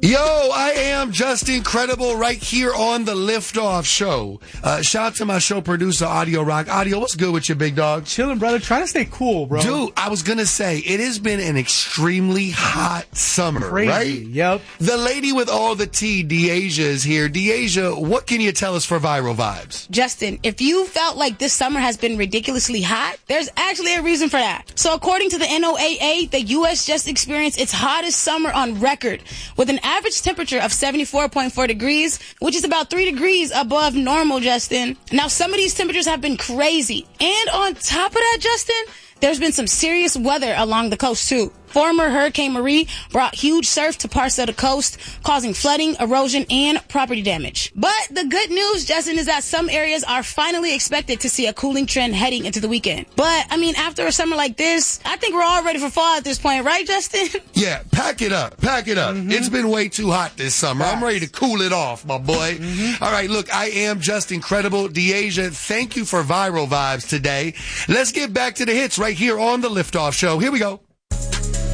Yo, I am just incredible right here on the Liftoff Show. Shout out to my show producer, Audio Rock. Audio, what's good with you, big dog? Chilling, brother. Trying to stay cool, bro. Dude, I was going to say, it has been an extremely hot summer, Crazy. right? Yep. The lady with all the tea, Deasia, is here. Deasia, what can you tell us for Viral Vibes? Justin, if you felt like this summer has been ridiculously hot, there's actually a reason for that. So according to the NOAA, the U.S. just experienced its hottest summer on record with an average temperature of 74.4 degrees, which is about 3 degrees above normal, Justin. Now, some of these temperatures have been crazy. And on top of that, Justin, there's been some serious weather along the coast, too. Former Hurricane Marie brought huge surf to parts of the coast, causing flooding, erosion, and property damage. But the good news, Justin, is that some areas are finally expected to see a cooling trend heading into the weekend. But, I mean, after a summer like this, I think we're all ready for fall at this point, right, Justin? Yeah, pack it up. Pack it up. Mm-hmm. It's been way too hot this summer. I'm ready to cool it off, my boy. Mm-hmm. All right, look, I am just incredible. Deasia, thank you for Viral Vibes today. Let's get back to the hits right here on the Liftoff Show. Here we go.